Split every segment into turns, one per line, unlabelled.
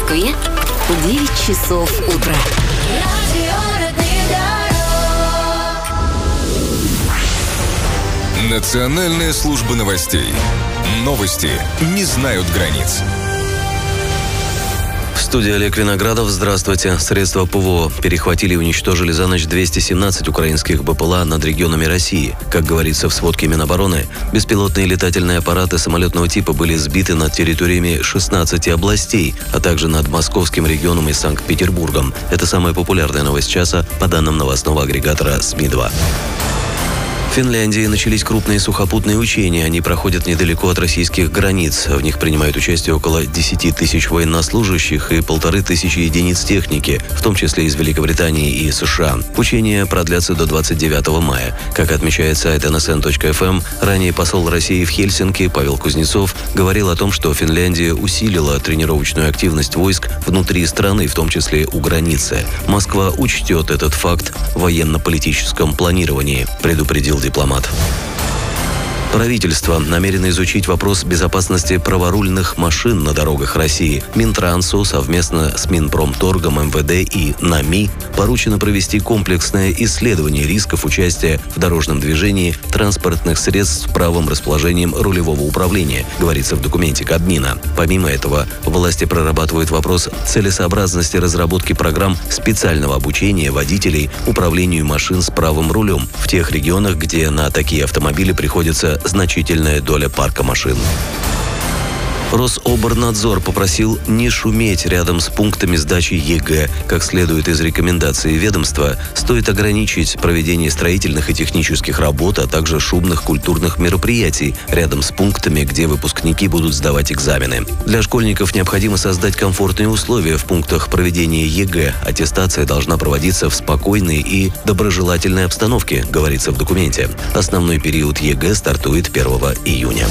Москве 9 часов утра.
Национальная служба новостей. Новости не знают границ.
В студии Олег Виноградов. Здравствуйте. Средства ПВО перехватили и уничтожили за ночь 217 украинских БПЛА над регионами России. Как говорится в сводке Минобороны, беспилотные летательные аппараты самолетного типа были сбиты над территориями 16 областей, а также над московским регионом и Санкт-Петербургом. Это самая популярная новость часа по данным новостного агрегатора СМИ-2. В Финляндии начались крупные сухопутные учения. Они проходят недалеко от российских границ. В них принимают участие около 10 тысяч военнослужащих и 1500 единиц техники, в том числе из Великобритании и США. Учения продлятся до 29 мая. Как отмечает сайт nsn.fm, ранее посол России в Хельсинки Павел Кузнецов говорил о том, что Финляндия усилила тренировочную активность войск внутри страны, в том числе у границы. Москва учтет этот факт в военно-политическом планировании, предупредил дипломат. Правительство намерено изучить вопрос безопасности праворульных машин на дорогах России. Минтрансу совместно с Минпромторгом, МВД и НАМИ поручено провести комплексное исследование рисков участия в дорожном движении транспортных средств с правым расположением рулевого управления, говорится в документе Кабмина. Помимо этого, власти прорабатывают вопрос целесообразности разработки программ специального обучения водителей управлению машин с правым рулем в тех регионах, где на такие автомобили приходится значительная доля парка машин. Рособорнадзор попросил не шуметь рядом с пунктами сдачи ЕГЭ. Как следует из рекомендаций ведомства, стоит ограничить проведение строительных и технических работ, а также шумных культурных мероприятий рядом с пунктами, где выпускники будут сдавать экзамены. Для школьников необходимо создать комфортные условия в пунктах проведения ЕГЭ. Аттестация должна проводиться в спокойной и доброжелательной обстановке, говорится в документе. Основной период ЕГЭ стартует 1 июня.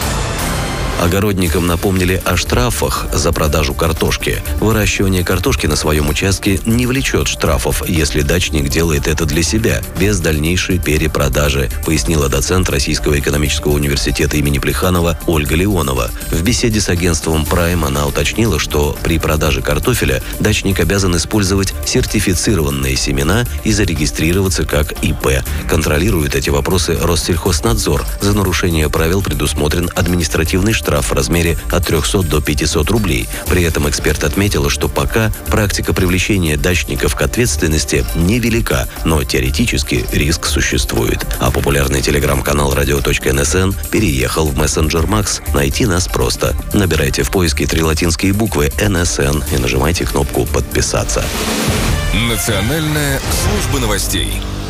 Огородникам напомнили о штрафах за продажу картошки. Выращивание картошки на своем участке не влечет штрафов, если дачник делает это для себя, без дальнейшей перепродажи, пояснила доцент Российского экономического университета имени Плеханова Ольга Леонова. В беседе с агентством Prime она уточнила, что при продаже картофеля дачник обязан использовать сертифицированные семена и зарегистрироваться как ИП. Контролирует эти вопросы Россельхознадзор. За нарушение правил предусмотрен административный штраф в размере от 300 до 500 рублей. При этом эксперт отметила, что пока практика привлечения дачников к ответственности невелика, но теоретически риск существует. А популярный телеграм-канал radio.nsn переехал в мессенджер Max. Найти нас просто. Набирайте в поиске 3 латинские буквы НСН и нажимайте кнопку «Подписаться».
Национальная служба новостей.